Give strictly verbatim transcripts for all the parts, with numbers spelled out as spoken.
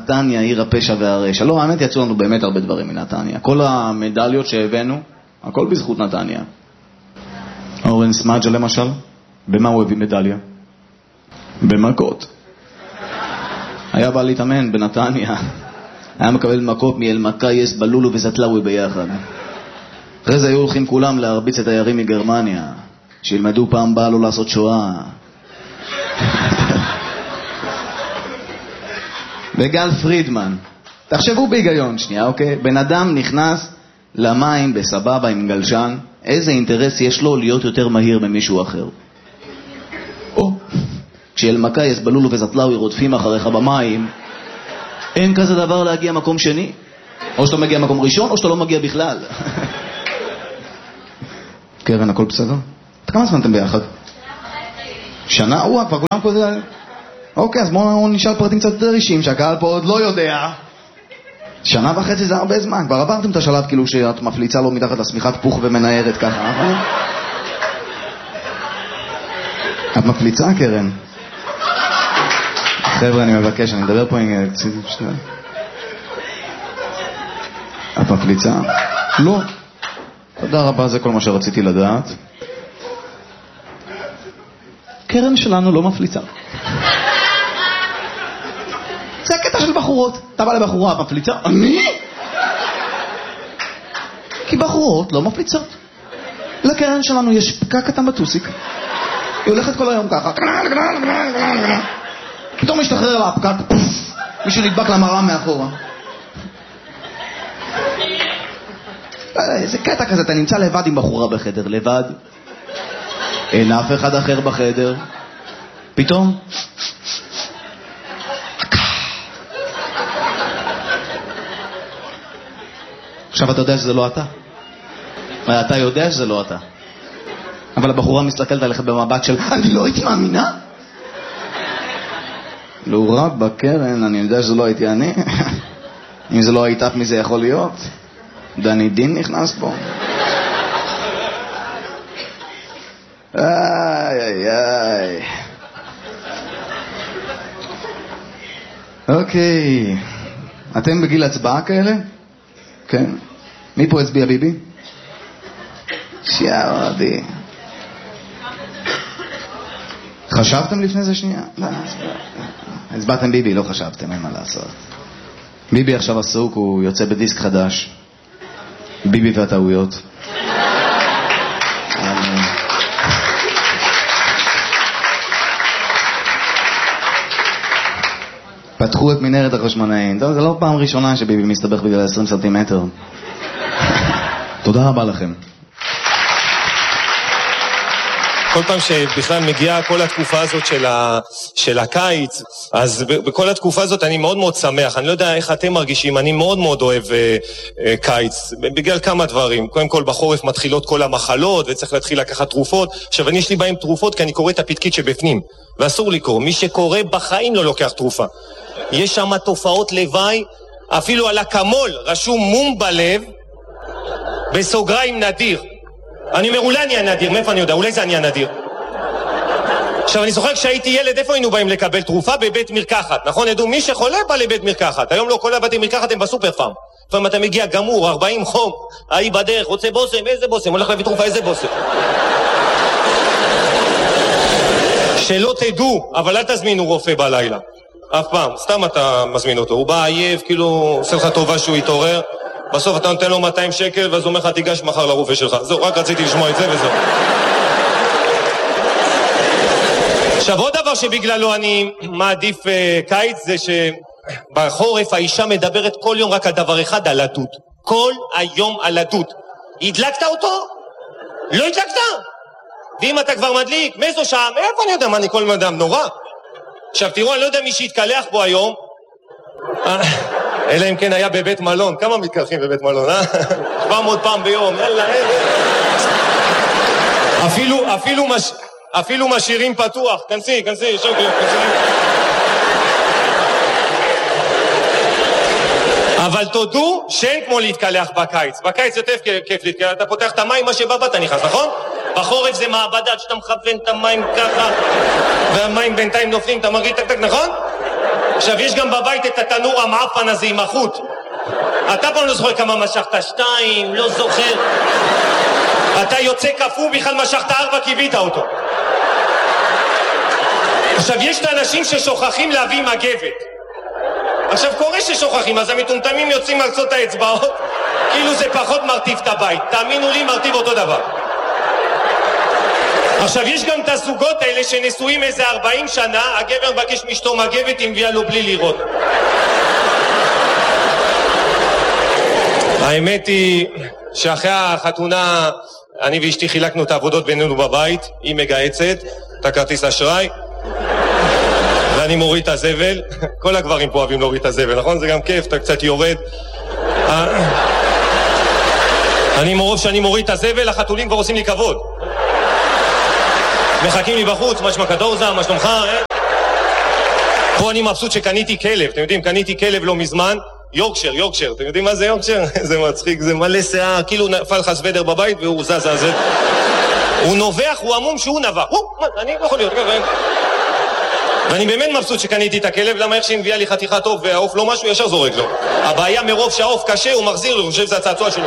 נתניה, עיר הפשע והרשע. לא, האמת יצאו לנו באמת הרבה דברים מנתניה. כל המדליות שהבאנו, הכל בזכות נתניה. אורן סמאג'ה למשל, במה הוא הביא מדליה? במכות. היה בא להתאמן בנתניה, היה מקבל מכות מאלמקייס, בלולו וזטלאווי ביחד. אחרי זה היו הולכים כולם להרביץ את תיירים מגרמניה, שילמדו פעם באה לא לעשות שואה. וגל פרידמן, תחשבו בהיגיון שנייה, אוקיי? בן אדם נכנס למים בסבבה עם גלשן, איזה אינטרס יש לו להיות יותר מהיר ממישהו אחר? או, כשאלמקייס, בלולו וזטלאווי רודפים אחריך במים, אין כזה דבר להגיע מקום שני. או שאתה מגיע מקום ראשון, או שאתה לא מגיע בכלל. קרן, הכל בסדר? כמה זמן אתם ביחד? שנה? וואו, כבר כולם פה זה... אוקיי, אז בואו נשאל פרטים קצת יותר אישיים, שהקהל פה עוד לא יודע. שנה וחצי זה הרבה זמן. כבר עברתם את השלב כאילו שאת מפליצה לו מתחת לשמיכת פוך ומנערת ככה, נכון? את מפליצה, קרן? חבר'ה, אני מבקש, אני מדבר פה עם... את מפליצה? לא. תודה רבה, זה כל מה שרציתי לדעת. קרן שלנו לא מפליצה. זה הקטע של בחורות. אתה בא לבחורה, את מפליצה? אני? כי בחורות לא מפליצות. לקרן שלנו יש פקק קטן בטוסיק. היא הולכת כל היום ככה. פתאום משתחרר לה הפקק. מישהו נדבק למראה מאחורה. זה קטע כזה, אתה נמצא לבד עם בחורה בחדר, לבד. אין אף אחד אחר בחדר. פתאום עכשיו אתה יודע שזה לא אתה. אתה יודע שזה לא אתה. אבל הבחורה מסתכלת עליך במבט של אני לא הייתי מאמינה. לא רק בקרן, אני יודע שזה לא הייתי אני. אם זה לא היית, מי זה יכול להיות? דני דין נכנס פה. איי איי איי. אוקיי, אתם בגיל הצבעה כאלה? כן. מי פה הצביע ביבי? שיערדי. חשבתם לפני זה שנייה? לא, הצבעתם ביבי, לא חשבתם, אין מה לעשות. ביבי עכשיו עסוק, הוא יוצא בדיסק חדש. ביבי והטעויות. פתחו את מנהרת החשמונאים. טוב, זה לא פעם ראשונה שביבי מסתבך בגלל עשרים סנטימטר. תודה רבה לכם. כל פעם שבכלל מגיעה כל התקופה הזאת של, ה, של הקיץ, אז בכל התקופה הזאת אני מאוד מאוד שמח. אני לא יודע איך אתם מרגישים, אני מאוד מאוד אוהב אה, אה, קיץ, בגלל כמה דברים. קודם כל בחורף מתחילות כל המחלות, וצריך להתחיל לקחת תרופות. עכשיו אני יש לי בהם תרופות, כי אני קורא את הפתקית שבפנים, ואסור לקרוא. מי שקורא בחיים לא לוקח תרופה. יש שם תופעות לוואי, אפילו על הקמול רשום מום בלב, בסוגריים נדיר. אני אומר, אולי אני הנדיר, מאיפה אני יודע? אולי זה אני הנדיר. עכשיו, אני זוכר כשהייתי ילד, איפה היינו באים לקבל תרופה? בבית מרקחת, נכון? ידעו, מי שחולה בא לבית מרקחת. היום לא כל הבתי מרקחת הם בסופר פארם. לפעמים אתה מגיע גמור, ארבעים חום, ההיא בדרך, רוצה בוסם, איזה בוסם? הולך להביא תרופה, איזה בוסם? שלא תדעו, אבל אל תזמינו רופא בלילה. אף פעם, סתם אתה מזמין אותו. הוא בא עייף, כאילו, עושה לך טובה שהוא יתעורר. בסוף אתה נותן לו מאתיים שקל, ואז הוא אומר לך, תיגש מחר לרופא שלך. זהו, רק רציתי לשמוע את זה וזהו. עכשיו, עוד דבר שבגללו אני מעדיף uh, קיץ, זה שבחורף האישה מדברת כל יום רק על דבר אחד, על הדוד. כל היום על הדוד. הדלקת אותו? לא הדלקת? ואם אתה כבר מדליק, מאיזו שעה? מאיפה אני יודע מה אני כל אדם נורא? עכשיו, תראו, אני לא יודע מי שהתקלח פה היום. אלא אם כן היה בבית מלון. כמה מתקלחים בבית מלון, אה? שבע מאות פעם ביום, יאללה, אפילו, אפילו, מש... אפילו משאירים פתוח. כנסי, כנסי, שוקי, כנסי. אבל תודו שאין כמו להתקלח בקיץ. בקיץ יותר כיף להתקלח, אתה פותח את המים, מה שבא אתה נכנס, נכון? בחורף זה מעבדה, שאתה מכוון את המים ככה, והמים בינתיים נופלים, אתה מרגיש טק טק, נכון? עכשיו, יש גם בבית את התנור המעפן הזה עם החוט. אתה פעם לא זוכר כמה משכת שתיים, לא זוכר. אתה יוצא כפו, בכלל משכת ארבע, קיבית אותו. עכשיו, יש את האנשים ששוכחים להביא מגבת. עכשיו, קורה ששוכחים, אז המטומטמים יוצאים מרצות האצבעות, כאילו זה פחות מרטיב את הבית. תאמינו לי, מרטיב אותו דבר. עכשיו, יש גם את הזוגות האלה שנשואים איזה ארבעים שנה, הגבר מבקש משתו מגבת, היא מביאה לו בלי לראות. האמת היא שאחרי החתונה, אני ואשתי חילקנו את העבודות בינינו בבית, היא מגהצת, את הכרטיס אשראי, ואני מוריד את הזבל. כל הגברים פה אוהבים להוריד את הזבל, נכון? זה גם כיף, אתה קצת יורד. אני מרוב שאני מוריד את הזבל, החתולים כבר עושים לי כבוד. מחכים לי בחוץ, מה שמע כדורזה, מה שלומך, אה? פה אני מבסוט שקניתי כלב, אתם יודעים, קניתי כלב לא מזמן, יורקשר, יורקשר, אתם יודעים מה זה יורקשר? זה מצחיק, זה מלא שיער, כאילו נפל לך סוודר בבית והוא זז זז. הוא נובח, הוא עמום שהוא נבח. אני לא יכול להיות, ואני באמת מבסוט שקניתי את הכלב, למה איך שהנביאה לי חתיכת עוף והעוף לא משהו, ישר זורק לו. הבעיה מרוב שהעוף קשה, הוא מחזיר לו, הוא חושב שזה הצעצוע שלו.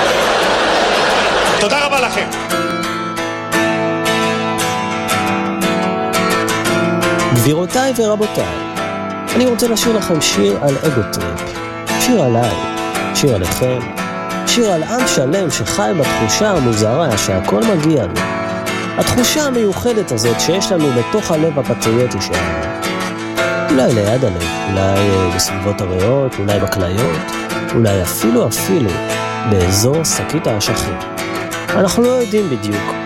תודה רבה לכם. גבירותיי ורבותיי, אני רוצה לשיר לכם שיר על אגוטריפ, שיר עליי, שיר עליכם, שיר על עם שלם שחי בתחושה המוזרה שהכל מגיע לו. התחושה המיוחדת הזאת שיש לנו בתוך הלב הפטריוטי שלנו. אולי ליד הלב, אולי בסביבות הריאות, אולי בכליות, אולי אפילו אפילו באזור שקית האשכים. אנחנו לא יודעים בדיוק